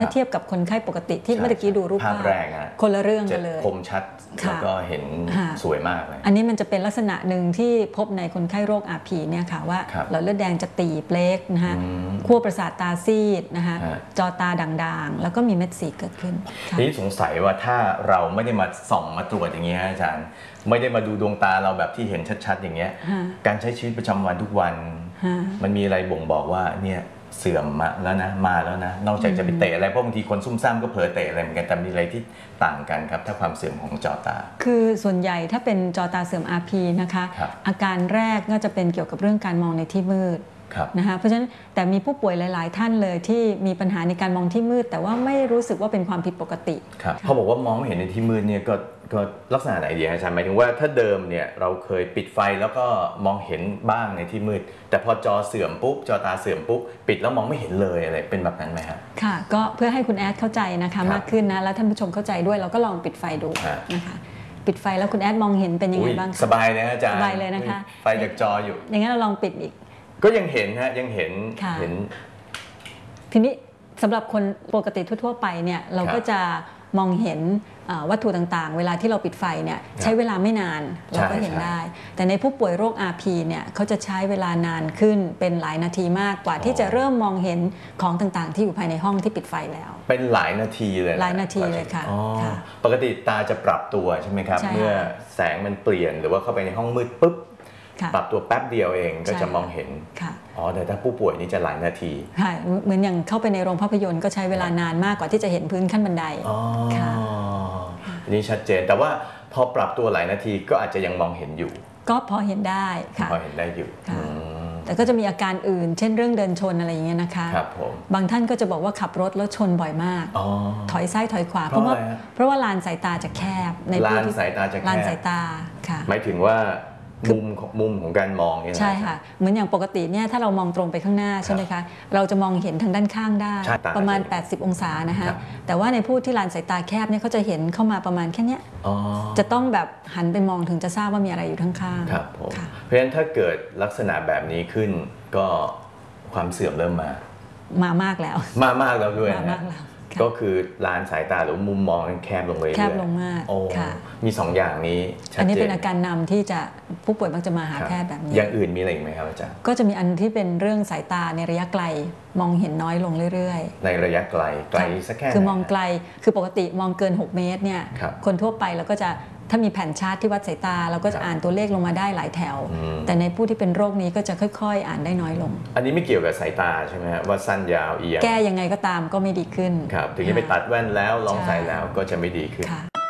ถ้าเทียบกับคนไข้ปกติที่เมื่อกี้ดูรูปภาพแรกคนละเรื่องกันเลยคมชัดแล้วก็เห็นสวยมากเลยอันนี้มันจะเป็นลักษณะหนึ่งที่พบในคนไข้โรค RP เนี่ยค่ะว่าหลอดเลือดแดงจะตีบเล็กนะฮะขั้วประสาทตาซีดนะคะจอตาด่างๆแล้วก็มีเม็ดสีเกิดขึ้นนี่สงสัยว่าถ้าเราไม่ได้มาส่องมาตรวจอย่างเงี้ยอาจารย์ไม่ได้มาดูดวงตาเราแบบที่เห็นชัดๆอย่างเงี้ยการใช้ชีวิตประจำวันทุกวันมันมีอะไรบ่งบอกว่าเนี่ยเสื่อมมาแล้วนะมาแล้วนะนอกจากจะไปเตะอะไรเพราะบางทีคนซุ่มซ่ามก็เผลอเตะอะไรเหมือนกันแต่มีอะไรที่ต่างกันครับถ้าความเสื่อมของจอตาคือส่วนใหญ่ถ้าเป็นจอตาเสื่อม RP นะคะอาการแรกก็จะเป็นเกี่ยวกับเรื่องการมองในที่มืดนะคะเพราะฉะนั้นแต่มีผู้ป่วยหลายๆท่านเลยที่มีปัญหาในการมองที่มืดแต่ว่าไม่รู้สึกว่าเป็นความผิดปกติครับเขาบอกว่ามองไม่เห็นในที่มืดเนี่ยก็ลักษณะไหนดีอาจารย์หมายถึงว่าถ้าเดิมเนี่ยเราเคยปิดไฟแล้วก็มองเห็นบ้างในที่มืดแต่พอจอเสื่อมปุ๊บจอตาเสื่อมปุ๊บปิดแล้วมองไม่เห็นเลยอะไรเป็นแบบนั้นไหมครับค่ะก็เพื่อให้คุณแอดเข้าใจนะคะมากขึ้นนะแล้วท่านผู้ชมเข้าใจด้วยเราก็ลองปิดไฟดูนะคะปิดไฟแล้วคุณแอดมองเห็นเป็นยังไงบ้างสบายเลยอาจารย์สบายเลยนะคะไฟจากจออยู่อย่างนั้นเราลองปิดอีกก็ยังเห็นฮะยังเห็นทีนี้สำหรับคนปกติทั่วๆไปเนี่ยเราก็จะมองเห็นวัตถุต่างๆเวลาที่เราปิดไฟเนี่ยใช้เวลาไม่นานเราก็เห็นได้แต่ในผู้ป่วยโรค RP เนี่ยเขาจะใช้เวลานานขึ้นเป็นหลายนาทีมากกว่าที่จะเริ่มมองเห็นของต่างๆที่อยู่ภายในห้องที่ปิดไฟแล้วเป็นหลายนาทีเลยหลายนาทีเลยค่ะปกติตาจะปรับตัวใช่ไหมครับเมื่อแสงมันเปลี่ยนหรือว่าเข้าไปในห้องมืดปุ๊บปรับตัวแป๊บเดียวเองก็จะมองเห็นแต่ถ้าผู้ป่วยนี่จะหลายนาทีค่ะเหมือนอย่างเข้าไปในโรงภาพยนตร์ก็ใช้เวลานานมากกว่าที่จะเห็นพื้นขั้นบันไดค่ะนี่ชัดเจนแต่ว่าพอปรับตัวหลายนาทีก็อาจจะยังมองเห็นอยู่ก็พอเห็นได้ค่ะพอเห็นได้อยู่แต่ก็จะมีอาการอื่นเช่นเรื่องเดินชนอะไรอย่างเงี้ยนะคะบางท่านก็จะบอกว่าขับรถแล้วชนบ่อยมาก ถอยซ้ายถอยขวาเพราะว่าลานสายตาจะแคบในลานสายตาจะแคบลานสายตาค่ะหมายถึงว่ามุมของการมองใช่ค่ะเหมือนอย่างปกติเนี่ยถ้าเรามองตรงไปข้างหน้าใช่ไหมคะเราจะมองเห็นทางด้านข้างได้ประมาณ80องศานะคะแต่ว่าในผู้ที่ลานสายตาแคบเนี่ยเขาจะเห็นเข้ามาประมาณแค่นี้จะต้องแบบหันไปมองถึงจะทราบว่ามีอะไรอยู่ข้างๆครับผมเพราะฉะนั้นถ้าเกิดลักษณะแบบนี้ขึ้นก็ความเสื่อมเริ่มมากแล้วมากแล้วด้วยนะก็คือลานสายตาหรือมุมมองแคบลงเลยแคบลงมากมี2อย่างนี้อันนี้เป็นอาการนำที่จะผู้ป่วยมักจะมาหาแพทย์แบบนี้อย่างอื่นมีอะไรอีกไหมครับอาจารย์ก็จะมีอันที่เป็นเรื่องสายตาในระยะไกลมองเห็นน้อยลงเรื่อยๆในระยะไกลสักแค่คือมองไกลคือปกติมองเกิน6เมตรเนี่ยคนทั่วไปเราก็จะถ้ามีแผ่นชาร์ตที่วัดสายตาเราก็จะอ่านตัวเลขลงมาได้หลายแถวแต่ในผู้ที่เป็นโรคนี้ก็จะค่อยๆอ่านได้น้อยลงอันนี้ไม่เกี่ยวกับสายตาใช่ไหมว่าสั้นยาวเอียงแก้ยังไงก็ตามก็ไม่ดีขึ้นครับถึงจะไปตัดแว่นแล้วลองใส่แล้วก็จะไม่ดีขึ้น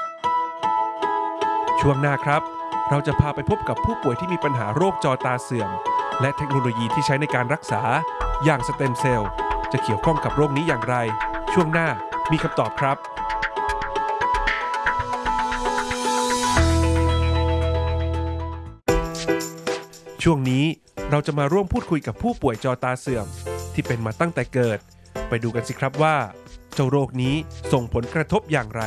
ช่วงหน้าครับเราจะพาไปพบกับผู้ป่วยที่มีปัญหาโรคจอตาเสื่อมและเทคโนโลยีที่ใช้ในการรักษาอย่างสเต็มเซลล์จะเกี่ยวข้องกับโรคนี้อย่างไรช่วงหน้ามีคำตอบครับช่วงนี้เราจะมาร่วมพูดคุยกับผู้ป่วยจอตาเสื่อมที่เป็นมาตั้งแต่เกิดไปดูกันสิครับว่าเจ้าโรคนี้ส่งผลกระทบอย่างไร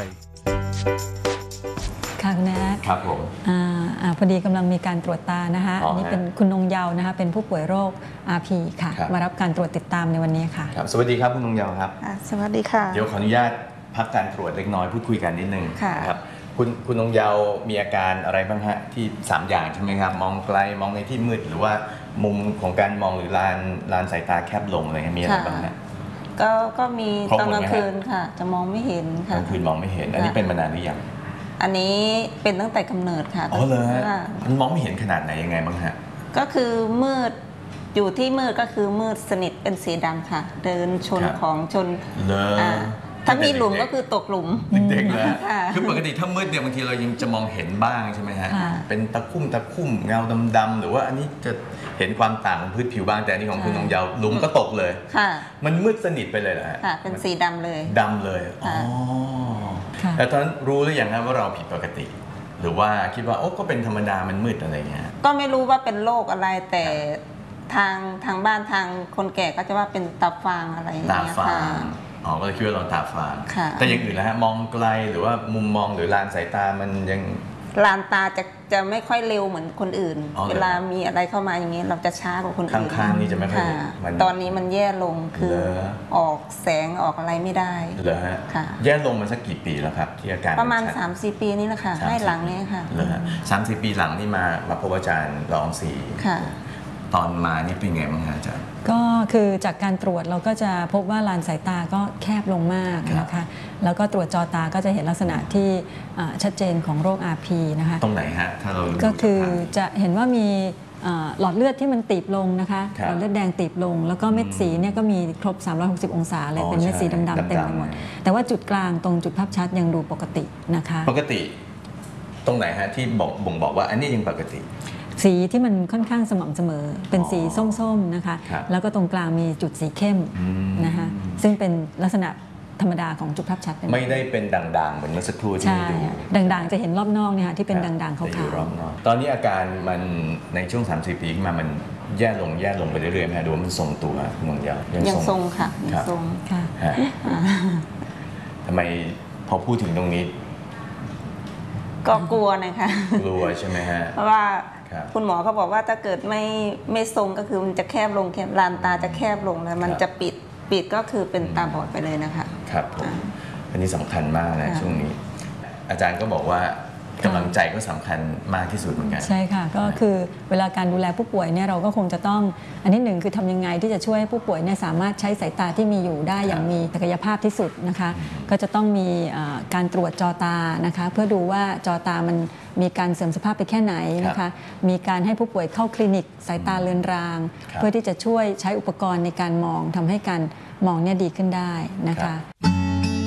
ค่ะคุณแม่ครับผมพอดีกำลังมีการตรวจตานะคะอันนี้เป็นคุณนงเยาว์นะคะเป็นผู้ป่วยโรค RP ค่ะมารับการตรวจติดตามในวันนี้ค่ะสวัสดีครับคุณนงเยาว์ครับสวัสดีค่ะเดี๋ยวขออนุญาตพักการตรวจเล็กน้อยพูดคุยกันนิดนึงครับคุณนงเยาว์มีอาการอะไรบ้างฮะที่3อย่างใช่ไหมครับมองไกลมองในที่มืดหรือว่ามุมของการมองหรือลานสายตาแคบลงอะไรมีอะไรบ้างฮะก็มีตอนกลางคืนค่ะจะมองไม่เห็นค่ะกลางคืนมองไม่เห็นอันนี้เป็นมานานหรือยังอันนี้เป็นตั้งแต่กำเนิดค่ะอ๋อเลยมันมองไม่เห็นขนาดไหนยังไงบ้างฮะก็คือมืดอยู่ที่มืดก็คือมืดสนิทเป็นสีดำค่ะเดินชนของชนถ้ามีหลุมก็คือตกหลุมเด็กๆเลยคือปกติถ้ามืดเนี่ยบางทีเรายังจะมองเห็นบ้างใช่ไหมฮะเป็นตะคุ่มเงาดำๆหรือว่าอันนี้จะเห็นความต่างของพื้นผิวบ้างแต่อันนี้ของคุณนงเยาว์หลุมก็ตกเลยมันมืดสนิทไปเลยเหรอฮะเป็นสีดำเลยอ๋อแล้วตอนนั้นรู้หรือยังครับว่าเราผิดปกติหรือว่าคิดว่าโอ้ก็เป็นธรรมดามันมืดอะไรเงี้ยก็ไม่รู้ว่าเป็นโรคอะไรแต่ทางบ้านทางคนแก่ก็จะว่าเป็นตาฟางอะไรอย่างเงี้ยค่ะก็เลยคิดว่าเราตาฝาดแต่อย่างอื่นแล้วฮะมองไกลหรือว่ามุมมองหรือลานสายตามันยังลานตาจะไม่ค่อยเร็วเหมือนคนอื่น เวลามีอะไรเข้ามาอย่างนี้เราจะช้ากว่าคนอื่นข้างๆนี่จะไม่ค่อยตอนนี้มันแย่ลงคือออกแสงออกอะไรไม่ได้เหรอฮะแย่ลงมาสักกี่ปีแล้วครับที่อาการประมาณ 3-4 ปีนี้แหละค่ะให้หลังนี้ค่ะเหรอฮะ3-4 ปีหลังนี่มาพบอาจารย์ละอองศรีค่ะตอนมานี่เป็นไงบ้างอาจารย์ก็คือจากการตรวจเราก็จะพบว่าลานสายตาก็แคบลงมากนะคะแล้วก็ตรวจจอตาก็จะเห็นลักษณะที่ชัดเจนของโรค RP นะคะตรงไหนฮะถ้าเราก็คือจะเห็นว่ามีหลอดเลือดที่มันตีบลงนะคะหลอดเลือดแดงตีบลงแล้วก็เม็ดสีเนี่ยก็มีครบ360องศาเลยเป็นเม็ดสีดำๆเต็มไปหมดแต่ว่าจุดกลางตรงจุดภาพชัดยังดูปกตินะคะปกติตรงไหนฮะที่บ่งบอกว่าอันนี้ยังปกติสีที่มันค่อนข้างสม่ำเสมอเป็นสีส้มๆนะคะแล้วก็ตรงกลางมีจุดสีเข้มนะคะซึ่งเป็นลักษณะธรรมดาของจุดภาพชัดไม่ได้เป็นด่างๆเหมือนเมื่อสักครู่ที่ดูด่างๆจะเห็นรอบนอกเนี่ยที่เป็นด่างๆขาวๆตอนนี้อาการมันในช่วง 3-4 ปีขึ้นมามันแย่ลงไปเรื่อยๆไหมดูว่ามันทรงตัวคุณมงยาวยังทรงค่ะยังทรงค่ะทำไมพอพูดถึงตรงนี้ก็กลัวนะคะกลัวใช่ไหมฮะเพราะว่าคุณหมอเขาบอกว่าถ้าเกิดไม่ทรงก็คือมันจะแคบลงลานตาจะแคบลงแล้วมันจะปิดก็คือเป็นตาบอดไปเลยนะคะครับผมอันนี้สำคัญมากนะช่วงนี้อาจารย์ก็บอกว่ากำลังใจก็สำคัญมากที่สุดเหมือนกันใช่ค่ะก็คือเวลาการดูแลผู้ป่วยเนี่ยเราก็คงจะต้องอันที่หนึ่งคือทำยังไงที่จะช่วยให้ผู้ป่วยเนี่ยสามารถใช้สายตาที่มีอยู่ได้อย่างมีศักยภาพที่สุดนะคะก็จะต้องมีการตรวจจอตานะคะเพื่อดูว่าจอตามันมีการเสื่อมสภาพไปแค่ไหนนะคะมีการให้ผู้ป่วยเข้าคลินิกสายตาเลือนรางเพื่อที่จะช่วยใช้อุปกรณ์ในการมองทำให้การมองเนี่ยดีขึ้นได้นะคะ